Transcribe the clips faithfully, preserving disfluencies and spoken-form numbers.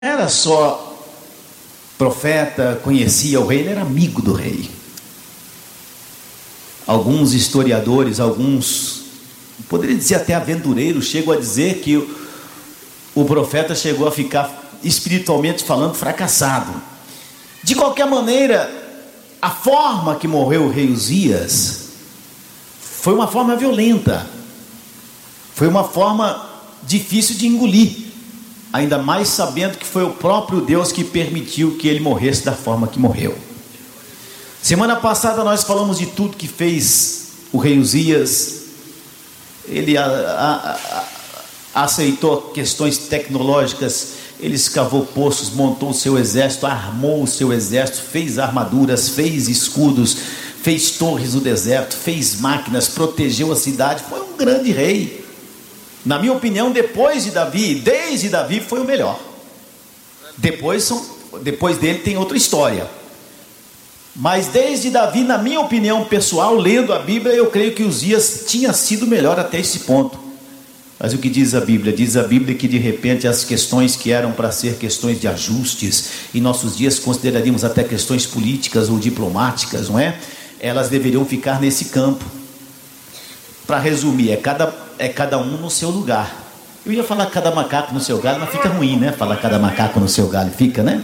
era só profeta, conhecia o rei, ele era amigo do rei. Alguns historiadores, alguns, poderia dizer até aventureiros, chegam a dizer que o, o profeta chegou a ficar, espiritualmente falando, fracassado. De qualquer maneira, a forma que morreu o rei Uzias foi uma forma violenta, foi uma forma difícil de engolir, ainda mais sabendo que foi o próprio Deus que permitiu que ele morresse da forma que morreu. Semana passada nós falamos de tudo que fez o rei Uzias. Ele a, a, a, aceitou questões tecnológicas, ele escavou poços, montou o seu exército, armou o seu exército, fez armaduras, fez escudos, fez torres no deserto, fez máquinas, protegeu a cidade, foi um grande rei. Na minha opinião, depois de Davi, desde Davi foi o melhor. Depois, são, depois dele tem outra história. Mas desde Davi, na minha opinião pessoal, lendo a Bíblia, eu creio que Uzias tinha sido melhor até esse ponto. Mas o que diz a Bíblia? Diz a Bíblia que de repente as questões que eram para ser questões de ajustes, em nossos dias consideraríamos até questões políticas ou diplomáticas, não é? Elas deveriam ficar nesse campo. Para resumir, é cada, é cada um no seu lugar. Eu ia falar cada macaco no seu galho, mas fica ruim, né? Falar cada macaco no seu galho, fica, né?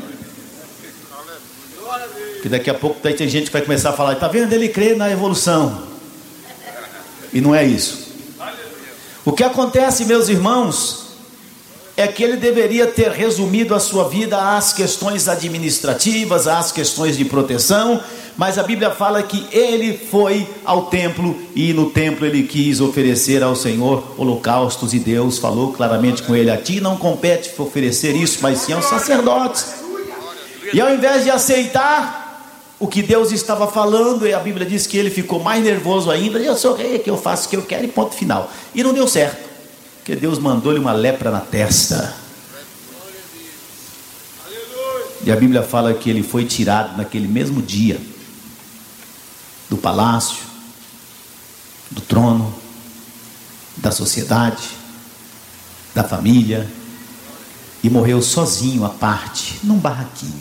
Porque daqui a pouco daí tem gente que vai começar a falar, está vendo? Ele crê na evolução. E não é isso. O que acontece, meus irmãos, é que ele deveria ter resumido a sua vida às questões administrativas, às questões de proteção, mas a Bíblia fala que ele foi ao templo e no templo ele quis oferecer ao Senhor holocaustos, e Deus falou claramente com ele: a ti não compete oferecer isso, mas sim aos sacerdotes. E ao invés de aceitar o que Deus estava falando, a Bíblia diz que ele ficou mais nervoso ainda. Eu sou rei, que eu faço o que eu quero e ponto final. E não deu certo, porque Deus mandou-lhe uma lepra na testa. E a Bíblia fala que ele foi tirado naquele mesmo dia do palácio, do trono, da sociedade, da família, e morreu sozinho à parte, num barraquinho.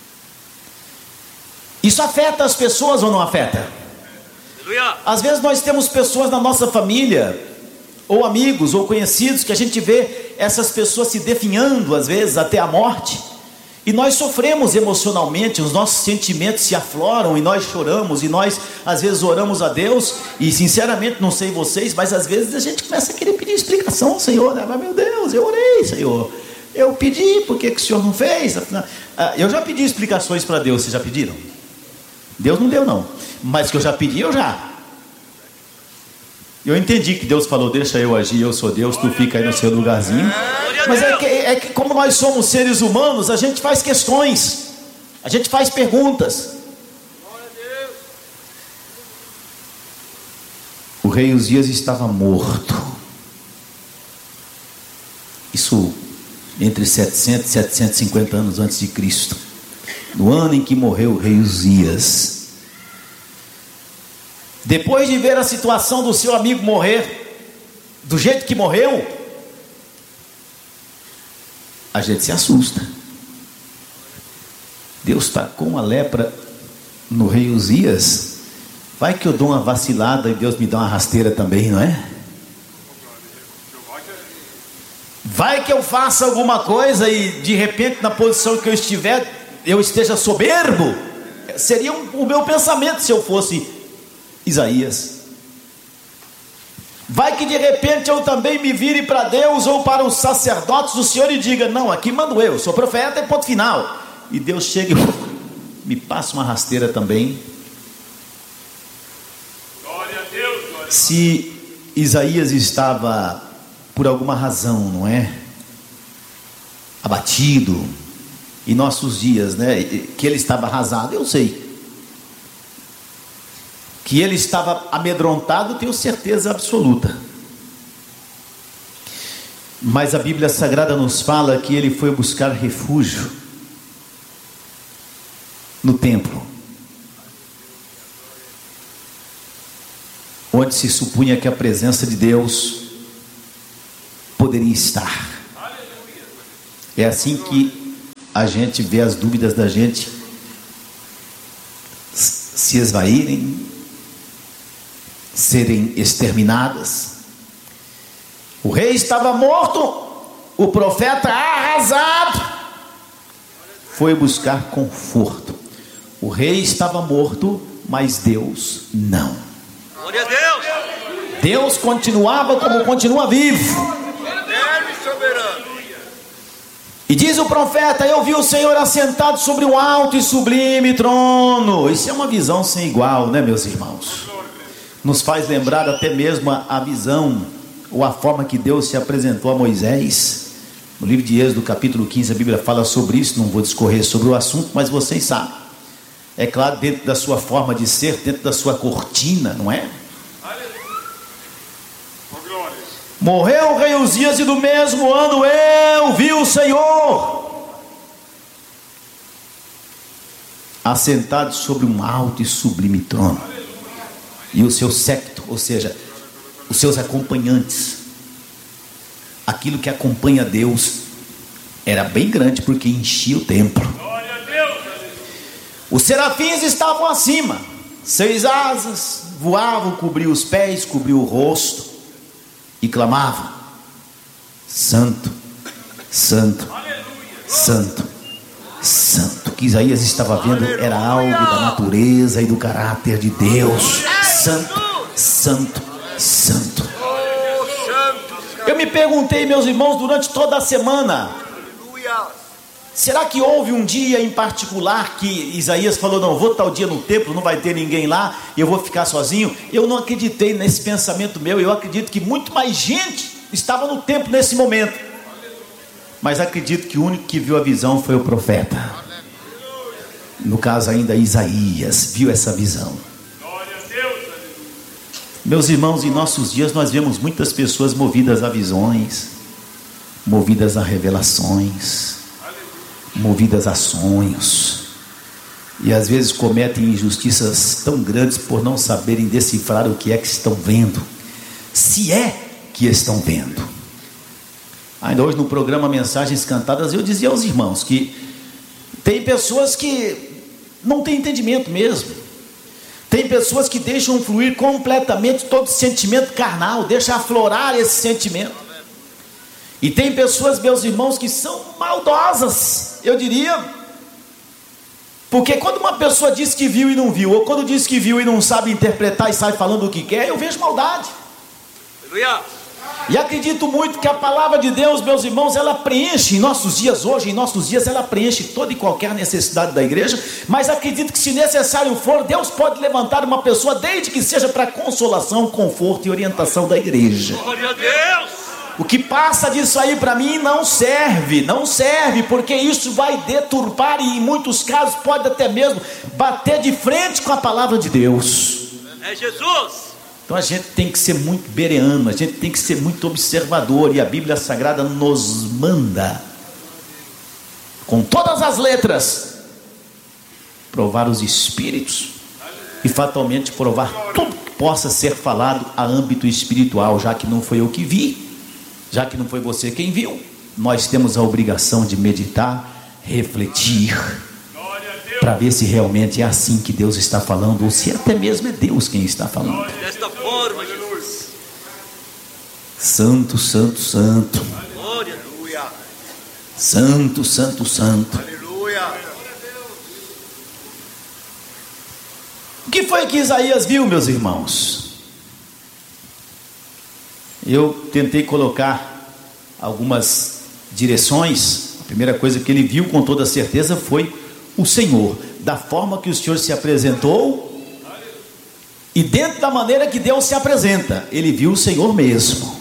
Isso afeta as pessoas ou não afeta? Às vezes nós temos pessoas na nossa família, ou amigos, ou conhecidos, que a gente vê essas pessoas se definhando, às vezes até a morte, e nós sofremos emocionalmente, os nossos sentimentos se afloram, e nós choramos, e nós às vezes oramos a Deus, e sinceramente não sei vocês, mas às vezes a gente começa a querer pedir explicação ao Senhor, né? Mas meu Deus, eu orei, Senhor, eu pedi, por que que o Senhor não fez? Eu já pedi explicações para Deus, vocês já pediram? Deus não deu não, mas que eu já pedi, eu já. Eu entendi que Deus falou, deixa eu agir, eu sou Deus, tu fica aí no seu lugarzinho. Mas é que, é que como nós somos seres humanos, a gente faz questões, a gente faz perguntas. O rei Uzias estava morto. Isso entre setecentos e setecentos e cinquenta anos antes de Cristo. No ano em que morreu o rei Uzias. Depois de ver a situação do seu amigo morrer do jeito que morreu, a gente se assusta. Deus tacou uma lepra no rei Uzias. Vai que eu dou uma vacilada e Deus me dá uma rasteira também, não é? Vai que eu faça alguma coisa e de repente na posição que eu estiver eu esteja soberbo. Seria um, o meu pensamento se eu fosse Isaías. Vai que de repente eu também me vire para Deus ou para os sacerdotes do Senhor e diga: não, aqui mando eu, sou profeta e ponto final. E Deus chega e me passa uma rasteira também. Glória a Deus, glória a Deus. Se Isaías estava por alguma razão, não é, abatido, em nossos dias, né, que ele estava arrasado, eu sei. Que ele estava amedrontado, tenho certeza absoluta. Mas a Bíblia Sagrada nos fala que ele foi buscar refúgio no templo, onde se supunha que a presença de Deus poderia estar. É assim que a gente vê as dúvidas da gente se esvaírem, serem exterminadas. O rei estava morto, o profeta arrasado foi buscar conforto. O rei estava morto, mas Deus não. Glória a Deus. Deus continuava como continua vivo. E diz o profeta: eu vi o Senhor assentado sobre um alto e sublime trono. Isso é uma visão sem igual, né, meus irmãos? Nos faz lembrar até mesmo a, a visão ou a forma que Deus se apresentou a Moisés. No livro de Êxodo, capítulo quinze, a Bíblia fala sobre isso. Não vou discorrer sobre o assunto, mas vocês sabem. É claro, dentro da sua forma de ser, dentro da sua cortina, não é? Morreu o rei Uzias e do mesmo ano eu vi o Senhor assentado sobre um alto e sublime trono, e o seu séquito, ou seja, os seus acompanhantes, aquilo que acompanha Deus, era bem grande porque enchia o templo. Os serafins estavam acima, seis asas, voavam, cobriam os pés, cobriam o rosto, e clamavam: Santo, Santo, Santo, Santo. O que Isaías estava vendo era algo da natureza e do caráter de Deus. Santo, Santo, Santo. Eu me perguntei, meus irmãos, durante toda a semana, será que houve um dia em particular que Isaías falou: não, vou tal dia no templo, não vai ter ninguém lá, eu vou ficar sozinho? Eu não acreditei nesse pensamento meu. Eu acredito que muito mais gente estava no templo nesse momento, mas acredito que o único que viu a visão foi o profeta. No caso ainda Isaías viu essa visão. Meus irmãos, em nossos dias nós vemos muitas pessoas movidas a visões, movidas a revelações, movidas a sonhos, e às vezes cometem injustiças tão grandes por não saberem decifrar o que é que estão vendo, se é que estão vendo. Ainda hoje no programa Mensagens Cantadas eu dizia aos irmãos que tem pessoas que não têm entendimento mesmo, tem pessoas que deixam fluir completamente todo sentimento carnal, deixam aflorar esse sentimento. E tem pessoas, meus irmãos, que são maldosas, eu diria, porque quando uma pessoa diz que viu e não viu, ou quando diz que viu e não sabe interpretar e sai falando o que quer, eu vejo maldade. Aleluia. E acredito muito que a palavra de Deus, meus irmãos, ela preenche em nossos dias hoje, em nossos dias ela preenche toda e qualquer necessidade da igreja, mas acredito que se necessário for, Deus pode levantar uma pessoa, desde que seja para consolação, conforto e orientação da igreja. Glória a Deus! O que passa disso aí para mim não serve, não serve, porque isso vai deturpar e em muitos casos pode até mesmo bater de frente com a palavra de Deus. É Jesus! Então a gente tem que ser muito bereano, a gente tem que ser muito observador, e a Bíblia Sagrada nos manda, com todas as letras, provar os espíritos e fatalmente provar tudo que possa ser falado a âmbito espiritual, já que não foi eu que vi, já que não foi você quem viu. Nós temos a obrigação de meditar, refletir, para ver se realmente é assim que Deus está falando, ou se até mesmo é Deus quem está falando. Desta forma, Jesus. Santo, santo, santo. Aleluia. Santo, santo, santo. Aleluia. O que foi que Isaías viu, meus irmãos? Eu tentei colocar algumas direções. A primeira coisa que ele viu com toda certeza foi o Senhor, da forma que o Senhor se apresentou, e dentro da maneira que Deus se apresenta, ele viu o Senhor mesmo.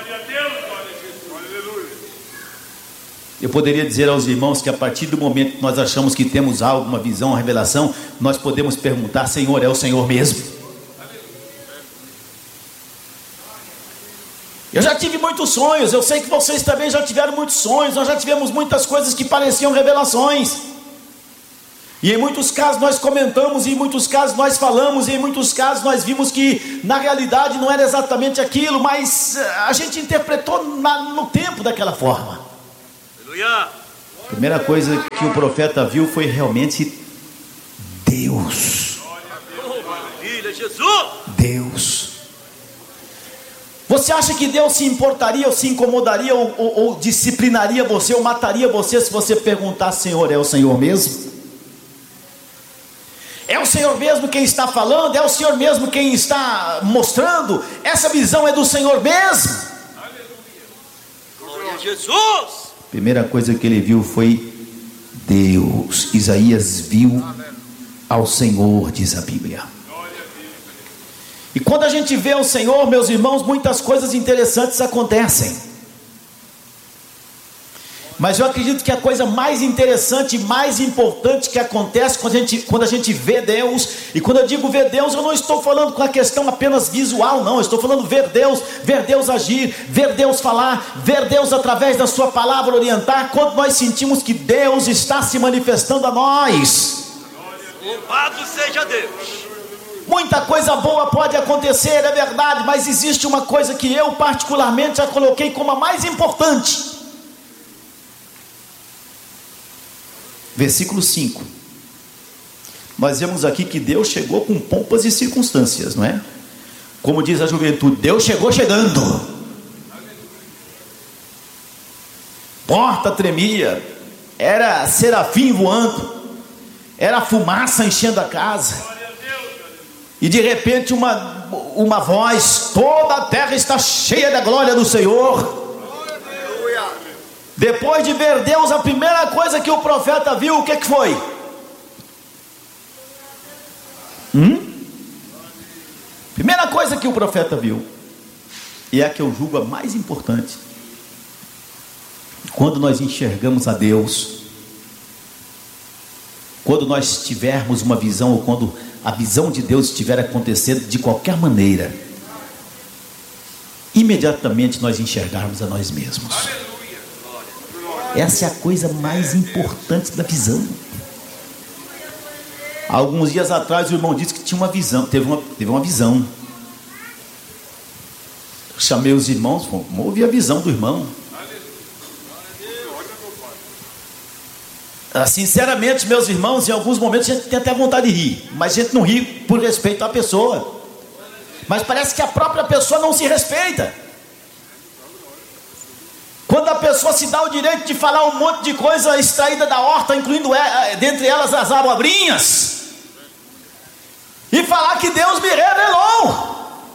Eu poderia dizer aos irmãos que a partir do momento que nós achamos que temos algo, uma visão, uma revelação, nós podemos perguntar: Senhor, é o Senhor mesmo? Eu já tive muitos sonhos, eu sei que vocês também já tiveram muitos sonhos, nós já tivemos muitas coisas que pareciam revelações. E em muitos casos nós comentamos, e em muitos casos nós falamos, e em muitos casos nós vimos que na realidade não era exatamente aquilo, mas a gente interpretou na, no tempo daquela forma. Aleluia. A primeira coisa que o profeta viu foi realmente Deus. Deus. Você acha que Deus se importaria ou se incomodaria ou, ou, ou disciplinaria você ou mataria você se você perguntar: Senhor, é o Senhor mesmo? É o Senhor mesmo quem está falando? É o Senhor mesmo quem está mostrando? Essa visão é do Senhor mesmo? Glória a Jesus! Primeira coisa que ele viu foi Deus. Isaías viu ao Senhor, diz a Bíblia. E quando a gente vê o Senhor, meus irmãos, muitas coisas interessantes acontecem. Mas eu acredito que a coisa mais interessante e mais importante que acontece quando a, gente, quando a gente vê Deus, e quando eu digo ver Deus, eu não estou falando com a questão apenas visual, não. Eu estou falando ver Deus, ver Deus agir, ver Deus falar, ver Deus através da sua palavra orientar, quando nós sentimos que Deus está se manifestando a nós. Louvado seja Deus! Muita coisa boa pode acontecer, é verdade, mas existe uma coisa que eu particularmente já coloquei como a mais importante. Versículo cinco. Nós vemos aqui que Deus chegou com pompas e circunstâncias, não é? Como diz a juventude, Deus chegou chegando. Porta tremia, era serafim voando, era fumaça enchendo a casa. E de repente uma, uma voz: toda a terra está cheia da glória do Senhor. Depois de ver Deus, a primeira coisa que o profeta viu, o que, que foi? Hum? Primeira coisa que o profeta viu, e é a que eu julgo a mais importante. Quando nós enxergamos a Deus, quando nós tivermos uma visão, ou quando a visão de Deus estiver acontecendo de qualquer maneira, imediatamente nós enxergarmos a nós mesmos. Essa é a coisa mais importante da visão. Alguns dias atrás o irmão disse que tinha uma visão, teve uma, teve uma visão. Chamei os irmãos, vamos ouvir a visão do irmão. Ah, sinceramente, meus irmãos, em alguns momentos a gente tem até vontade de rir, mas a gente não ri por respeito à pessoa. Mas parece que a própria pessoa não se respeita. Quando a pessoa se dá o direito de falar um monte de coisa extraída da horta, incluindo dentre elas as abobrinhas, e falar que Deus me revelou.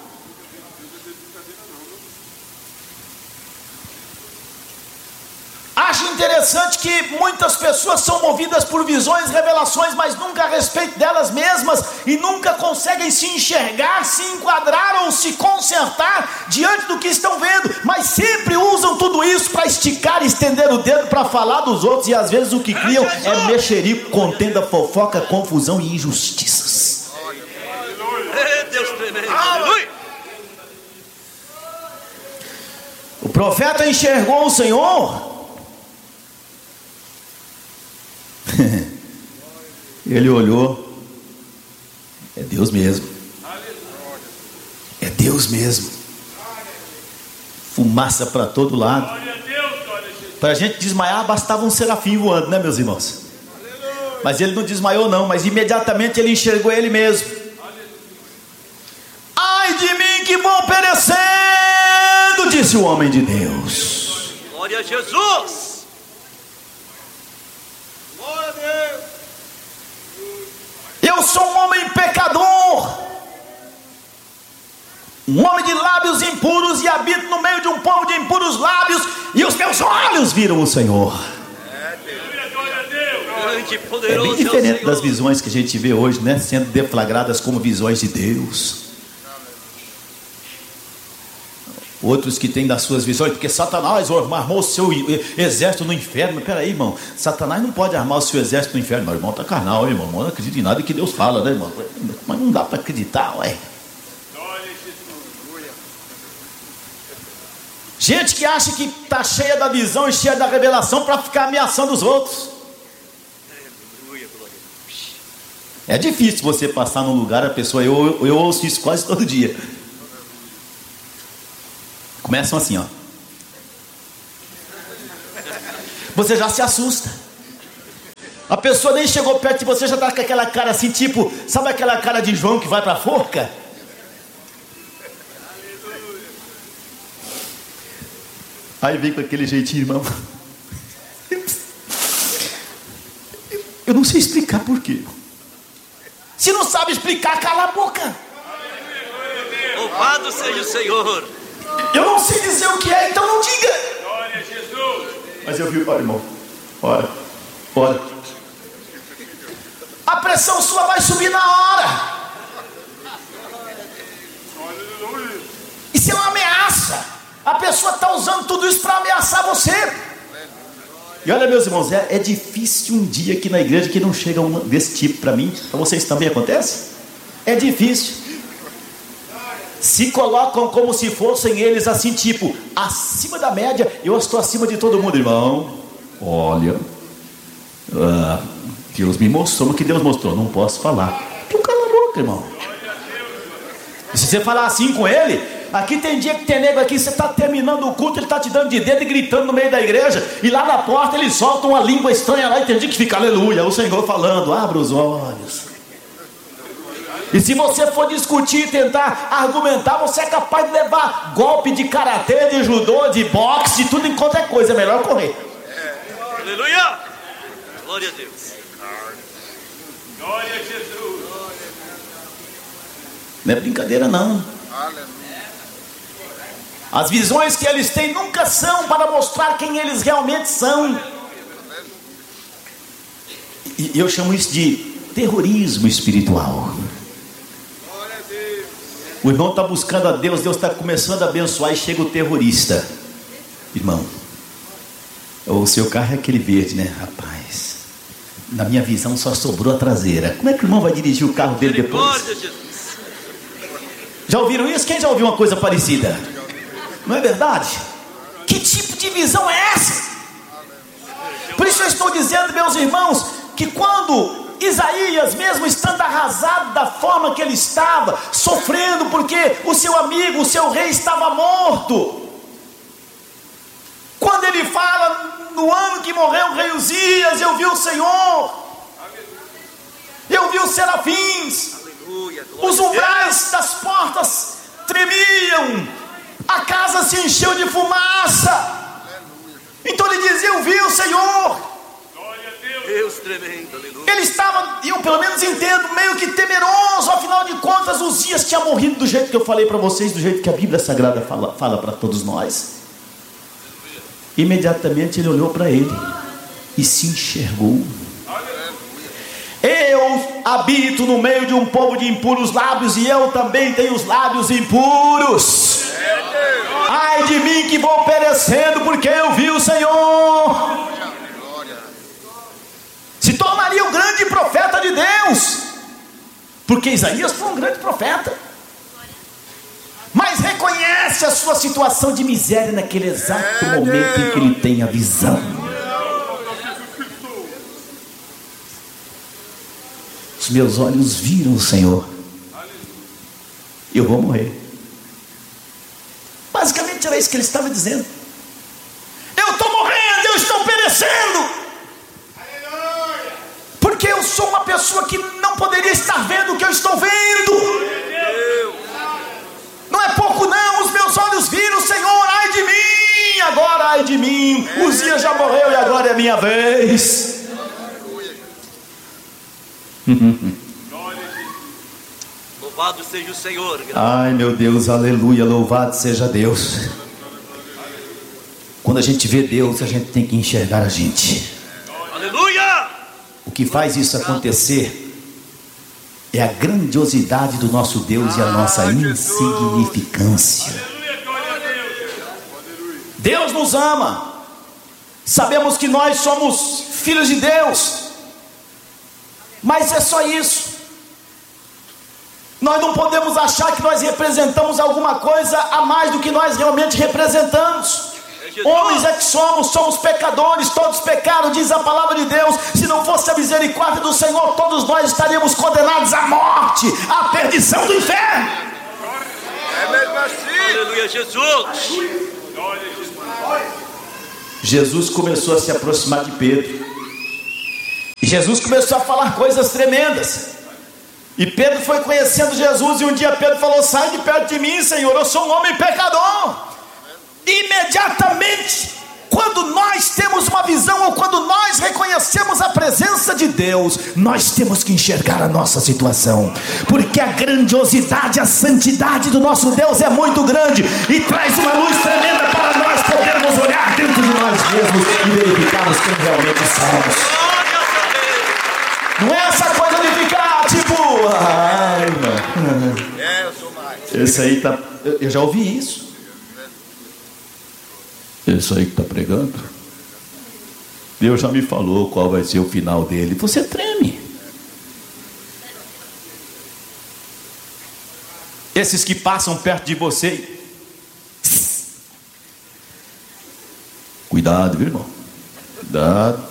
Acho interessante que muitas pessoas são movidas por visões, revelações, mas nunca a respeito delas mesmas, e nunca conseguem se enxergar, se enquadrar ou se consertar diante do que estão vendo, mas sempre usam tudo isso para esticar e estender o dedo para falar dos outros, e às vezes o que criam é mexerico, contenda, fofoca, confusão e injustiças. Deus tremendo. O profeta enxergou o Senhor. Ele olhou, é Deus mesmo, é Deus mesmo, fumaça para todo lado. Para a gente desmaiar bastava um serafim voando, né, meus irmãos? Mas ele não desmaiou não, mas imediatamente ele enxergou ele mesmo. Ai de mim que vou perecendo, disse o homem de Deus. Glória a Jesus. Eu sou um homem pecador, um homem de lábios impuros, e habito no meio de um povo de impuros lábios, e os meus olhos viram o Senhor. É bem diferente das visões que a gente vê hoje, né? Sendo deflagradas como visões de Deus. Outros que têm das suas visões, porque Satanás armou o seu exército no inferno. Mas peraí, irmão, Satanás não pode armar o seu exército no inferno. Meu irmão está carnal, irmão, não acredita em nada que Deus fala, né, irmão? Mas não dá para acreditar, ué. Gente que acha que está cheia da visão e cheia da revelação para ficar ameaçando os outros. É difícil você passar num lugar, a pessoa, eu, eu ouço isso quase todo dia. Começam assim, ó. Você já se assusta. A pessoa nem chegou perto de você, já está com aquela cara assim, tipo, sabe aquela cara de João que vai para a forca? Aí vem com aquele jeitinho, irmão. Eu não sei explicar por quê. Se não sabe explicar, cala a boca. Louvado seja o Senhor. Eu não sei dizer o que é, então não diga. Glória a Jesus. Mas eu vi, olha, irmão. Ora, ora. A pressão sua vai subir na hora. Isso é uma ameaça. A pessoa está usando tudo isso para ameaçar você. E olha, meus irmãos, é, é difícil um dia aqui na igreja que não chega um desse tipo para mim. Para vocês também acontece? É difícil. Se colocam como se fossem eles assim, tipo, acima da média. Eu estou acima de todo mundo, irmão. Olha, ah, Deus me mostrou o que Deus mostrou. Não posso falar. Tu cala a boca, irmão. E se você falar assim com ele, aqui tem dia que tem nego aqui, você está terminando o culto, ele está te dando de dedo e gritando no meio da igreja, e lá na porta ele solta uma língua estranha lá, e tem dia que fica, aleluia, o Senhor falando, abra os olhos. E se você for discutir, tentar argumentar, você é capaz de levar golpe de karatê, de judô, de boxe, de tudo em qualquer coisa, é melhor correr. É. Aleluia! Glória a Deus. Glória a Jesus. Não é brincadeira não. As visões que eles têm nunca são para mostrar quem eles realmente são. E eu chamo isso de terrorismo espiritual. O irmão está buscando a Deus, Deus está começando a abençoar e chega o terrorista. Irmão, o seu carro é aquele verde, né? Rapaz, na minha visão só sobrou a traseira. Como é que o irmão vai dirigir o carro dele depois? Já ouviram isso? Quem já ouviu uma coisa parecida? Não é verdade? Que tipo de visão é essa? Por isso eu estou dizendo, meus irmãos, que quando Isaías, mesmo estando arrasado da forma que ele estava, sofrendo porque o seu amigo, o seu rei estava morto, quando ele fala, no ano que morreu o rei Uzias, eu vi o Senhor, eu vi os serafins, os umbrais das portas tremiam, a casa se encheu de fumaça. Então ele dizia, eu vi o Senhor. Deus tremendo, aleluia. Ele estava, eu pelo menos entendo, meio que temeroso. Afinal de contas, Uzias tinha morrido do jeito que eu falei para vocês, do jeito que a Bíblia Sagrada fala, fala para todos nós. Imediatamente ele olhou para ele e se enxergou. Eu habito no meio de um povo de impuros lábios, e eu também tenho os lábios impuros. Ai de mim que vou perecendo, porque eu vi o Senhor. Se tornaria o grande profeta de Deus, porque Isaías foi um grande profeta, mas reconhece a sua situação de miséria naquele exato momento em que ele tem a visão. Os meus olhos viram o Senhor, eu vou morrer. Basicamente era isso que ele estava dizendo. Eu estou morrendo, eu estou perecendo, porque eu sou uma pessoa que não poderia estar vendo o que eu estou vendo. Não é pouco não, os meus olhos viram o Senhor. Ai de mim, agora ai de mim. Uzias já morreu e agora é a minha vez. Louvado seja o Senhor. Ai meu Deus, aleluia, louvado seja Deus. Quando a gente vê Deus, a gente tem que enxergar a gente. Aleluia! O que faz isso acontecer é a grandiosidade do nosso Deus e a nossa insignificância. Deus nos ama. Sabemos que nós somos filhos de Deus, mas é só isso. Nós não podemos achar que nós representamos alguma coisa a mais do que nós realmente representamos. Homens é que somos, somos pecadores, todos pecaram, diz a palavra de Deus. Se não fosse a misericórdia do Senhor, todos nós estaríamos condenados à morte, à perdição do inferno. É mesmo assim. Aleluia, Jesus. Jesus começou a se aproximar de Pedro, E Jesus começou a falar coisas tremendas. E Pedro foi conhecendo Jesus, e um dia Pedro falou: sai de perto de mim, Senhor, eu sou um homem pecador. Imediatamente, quando nós temos uma visão, ou quando nós reconhecemos a presença de Deus, nós temos que enxergar a nossa situação, porque a grandiosidade, a santidade do nosso Deus é muito grande, e traz uma luz tremenda para nós podermos olhar dentro de nós mesmos e verificarmos quem realmente somos. Não é essa coisa de ficar tipo, ai, mano, É, eu sou mais. esse aí tá, eu, eu já ouvi isso. Esse aí que está pregando, Deus já me falou qual vai ser o final dele. Você treme. Esses que passam perto de você, cuidado, viu, irmão? Cuidado.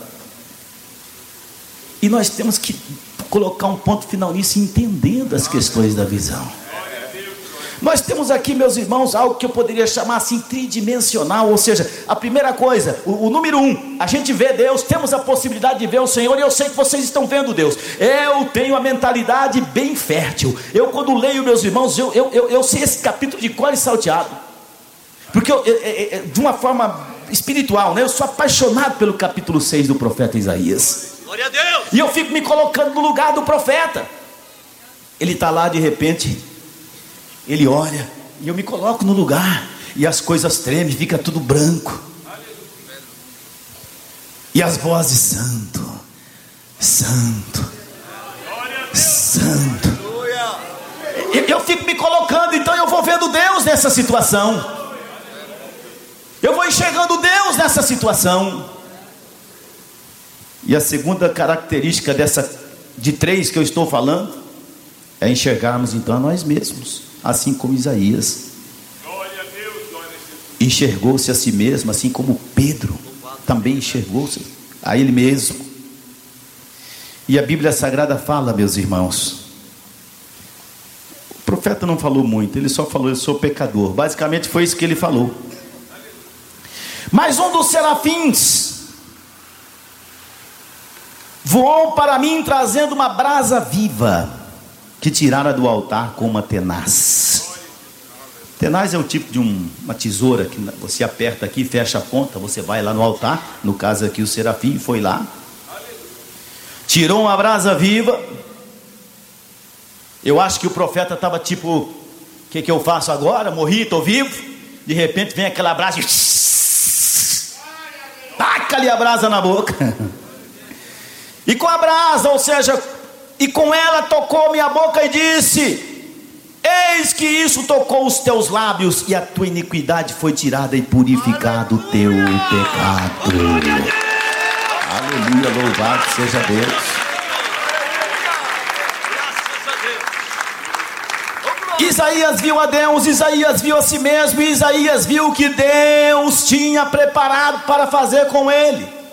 E nós temos que colocar um ponto final nisso, entendendo as questões da visão. Nós temos aqui, meus irmãos, algo que eu poderia chamar assim tridimensional, ou seja, a primeira coisa, o, o número um, a gente vê Deus, temos a possibilidade de ver o Senhor, e eu sei que vocês estão vendo Deus. Eu tenho a mentalidade bem fértil. Eu, quando leio, meus irmãos, eu, eu, eu, eu sei esse capítulo de cor e salteado, porque eu, eu, eu, de uma forma espiritual, né? Eu sou apaixonado pelo capítulo seis do profeta Isaías. Glória a Deus. E eu fico me colocando no lugar do profeta. Ele está lá, de repente, ele olha, e eu me coloco no lugar, e as coisas tremem, fica tudo branco, e as vozes: santo, santo, santo. Eu, eu fico me colocando, então eu vou vendo Deus nessa situação, eu vou enxergando Deus nessa situação. E a segunda característica dessa, de três que eu estou falando, é enxergarmos então a nós mesmos, assim como Isaías enxergou-se a si mesmo, assim como Pedro também enxergou-se a ele mesmo. E a Bíblia Sagrada fala, meus irmãos, o profeta não falou muito, ele só falou: eu sou pecador. Basicamente foi isso que ele falou. Mas um dos serafins voou para mim, trazendo uma brasa viva, que tirara do altar com uma tenaz. Tenaz é o tipo de um, uma tesoura que você aperta aqui, fecha a ponta, você vai lá no altar. No caso aqui, o serafim foi lá, tirou uma brasa viva. Eu acho que o profeta estava tipo: o que, que eu faço agora? Morri, estou vivo. De repente vem aquela brasa e taca-lhe a brasa na boca. E com a brasa, ou seja, e com ela tocou minha boca e disse: eis que isso tocou os teus lábios, e a tua iniquidade foi tirada, e purificado o teu pecado. Aleluia, louvado seja Deus. Isaías viu a Deus, Isaías viu a si mesmo, e Isaías viu o que Deus tinha preparado para fazer com ele.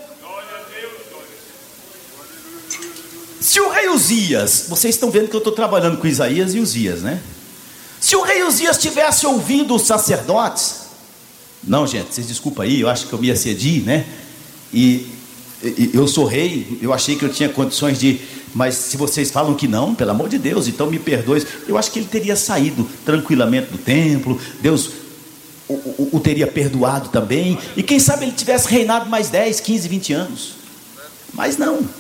Se o rei Uzias, vocês estão vendo que eu estou trabalhando com Isaías e Uzias, né? Se o rei Uzias tivesse ouvido os sacerdotes, não, gente, vocês desculpa aí, eu acho que eu me excedi, né? E, e eu sou rei, eu achei que eu tinha condições de, mas se vocês falam que não, pelo amor de Deus, então me perdoe. Eu acho que ele teria saído tranquilamente do templo, Deus o, o, o teria perdoado também, e quem sabe ele tivesse reinado mais dez, quinze, vinte anos, mas não.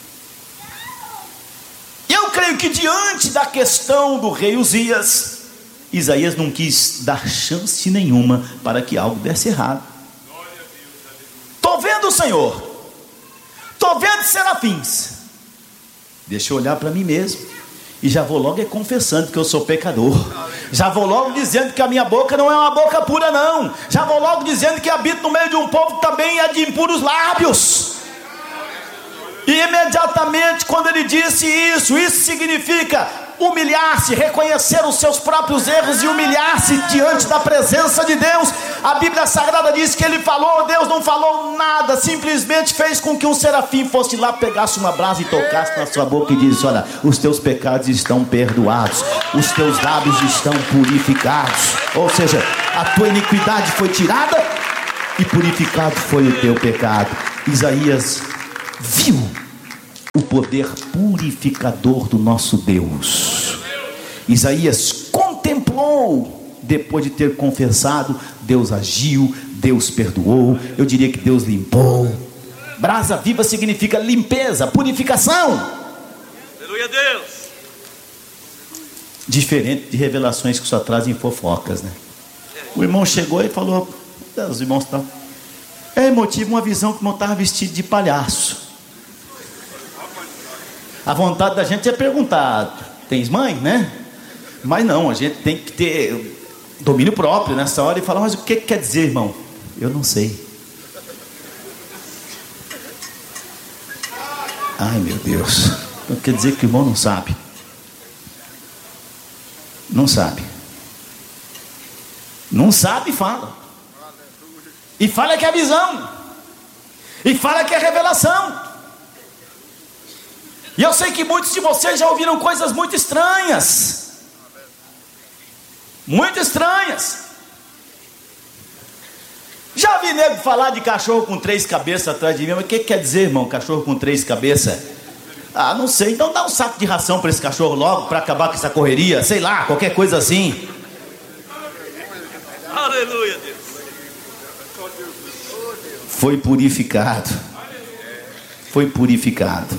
Eu creio que diante da questão do rei Uzias, Isaías não quis dar chance nenhuma para que algo desse errado. Estou vendo o Senhor, estou vendo serafins, deixa eu olhar para mim mesmo, e já vou logo é confessando que eu sou pecador, já vou logo dizendo que a minha boca não é uma boca pura não, já vou logo dizendo que habito no meio de um povo que também é de impuros lábios. E imediatamente quando ele disse isso, isso significa humilhar-se, reconhecer os seus próprios erros e humilhar-se diante da presença de Deus. A Bíblia Sagrada diz que ele falou, Deus não falou nada, simplesmente fez com que um serafim fosse lá, pegasse uma brasa e tocasse na sua boca e disse: olha, os teus pecados estão perdoados, os teus lábios estão purificados, ou seja, a tua iniquidade foi tirada e purificado foi o teu pecado. Isaías viu o poder purificador do nosso Deus. Isaías contemplou, depois de ter confessado, Deus agiu, Deus perdoou, eu diria que Deus limpou. Brasa viva significa limpeza, purificação. Aleluia, Deus. Diferente de revelações que só trazem fofocas, né? O irmão chegou e falou, os irmãos estão... É emotivo uma visão que o irmão estava vestido de palhaço. A vontade da gente é perguntar, tens mãe, né? Mas não, a gente tem que ter domínio próprio nessa hora e falar, mas o que quer dizer, irmão? Eu não sei. Ai, meu Deus. Não quer dizer que o irmão não sabe. Não sabe. Não sabe e fala. E fala que é visão. E fala que é revelação. E eu sei que muitos de vocês já ouviram coisas muito estranhas. Muito estranhas. Já vi nego falar de cachorro com três cabeças atrás de mim. Mas o que quer dizer, irmão, cachorro com três cabeças? Ah, não sei. Então dá um saco de ração para esse cachorro logo, para acabar com essa correria. Sei lá, qualquer coisa assim. Aleluia, Deus. Foi purificado. Foi purificado.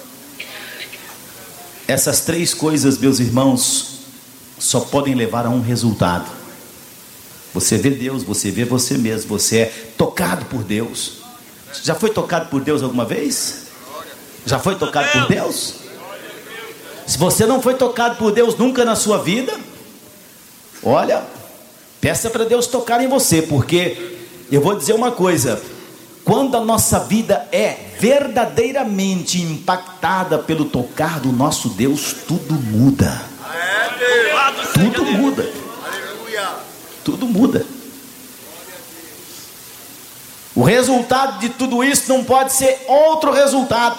Essas três coisas, meus irmãos, só podem levar a um resultado. Você vê Deus, você vê você mesmo, você é tocado por Deus. Já foi tocado por Deus alguma vez? Já foi tocado por Deus? Se você não foi tocado por Deus nunca na sua vida, olha, peça para Deus tocar em você, porque eu vou dizer uma coisa: quando a nossa vida é verdadeiramente impactada pelo tocar do nosso Deus, tudo muda. Tudo muda. Tudo muda. O resultado de tudo isso não pode ser outro resultado.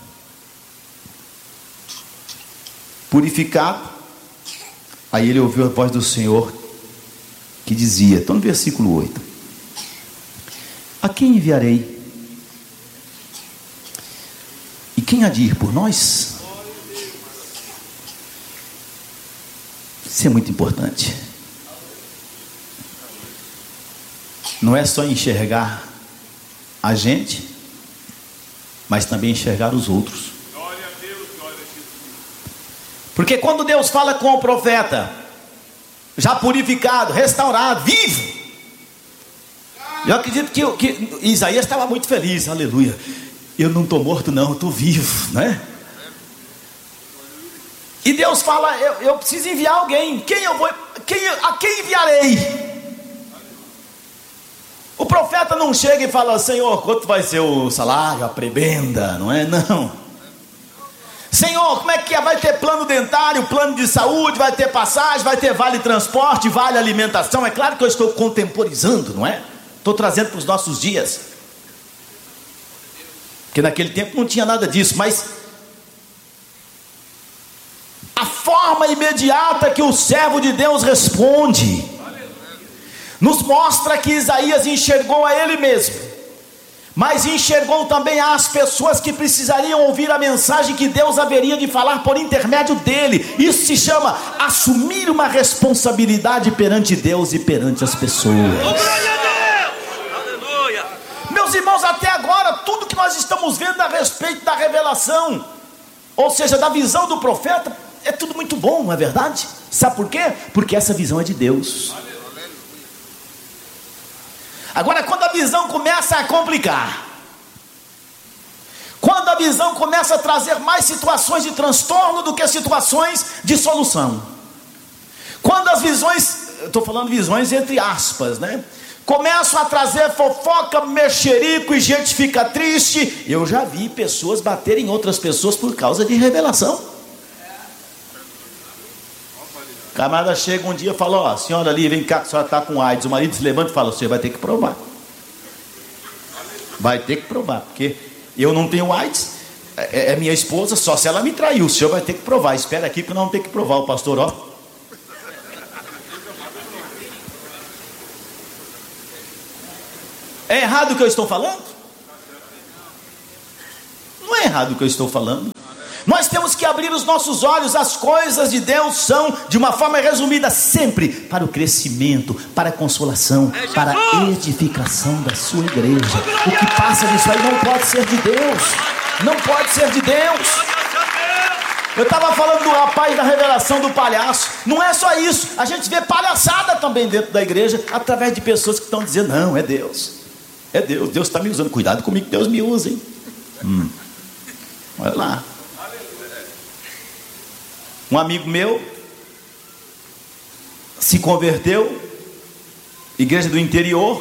Purificado. Aí ele ouviu a voz do Senhor que dizia, estou no versículo oito: a quem enviarei? E quem há de ir por nós? Isso é muito importante. Não é só enxergar a gente, mas também enxergar os outros. Porque quando Deus fala com o profeta, já purificado, restaurado, vivo, eu acredito que, que Isaías estava muito feliz, aleluia. Eu não estou morto não, eu estou vivo, né? E Deus fala, eu, eu preciso enviar alguém. Quem eu vou, quem, a quem enviarei? O profeta não chega e fala, Senhor, quanto vai ser o salário, a prebenda, não é? Não. Senhor, como é que é? Vai ter plano dentário, plano de saúde, vai ter passagem, vai ter vale transporte, vale alimentação. É claro que eu estou contemporizando, não é? Estou trazendo para os nossos dias. Porque naquele tempo não tinha nada disso, mas a forma imediata que o servo de Deus responde nos mostra que Isaías enxergou a ele mesmo, mas enxergou também as pessoas que precisariam ouvir a mensagem que Deus haveria de falar por intermédio dele. Isso se chama assumir uma responsabilidade perante Deus e perante as pessoas. Aleluia. Meus irmãos, até agora tudo que nós estamos vendo a respeito da revelação, ou seja, da visão do profeta, é tudo muito bom, não é verdade? Sabe por quê? Porque essa visão é de Deus. Agora, quando a visão começa a complicar, quando a visão começa a trazer mais situações de transtorno do que situações de solução, quando as visões, estou falando visões entre aspas, né? Começam a trazer fofoca, mexerico e gente fica triste. Eu já vi pessoas baterem em outras pessoas por causa de revelação. O camarada chega um dia e fala, ó, senhora ali, vem cá, a senhora está com AIDS. O marido se levanta e fala, você vai ter que provar. Vai ter que provar, porque eu não tenho AIDS, é, é minha esposa, só se ela me traiu. O senhor vai ter que provar, espera aqui que eu não tenho que provar. O pastor, ó. É errado o que eu estou falando? Não é errado o que eu estou falando. Nós temos que abrir os nossos olhos. As coisas de Deus são, de uma forma resumida, sempre para o crescimento, para a consolação, para a edificação da sua igreja. O que passa disso aí não pode ser de Deus. Não pode ser de Deus. Eu estava falando do rapaz da revelação do palhaço. Não é só isso. A gente vê palhaçada também dentro da igreja, através de pessoas que estão dizendo: não, é Deus. É Deus. Deus está me usando. Cuidado comigo que Deus me usa, hein? Hum. Olha lá. Um amigo meu se converteu, igreja do interior,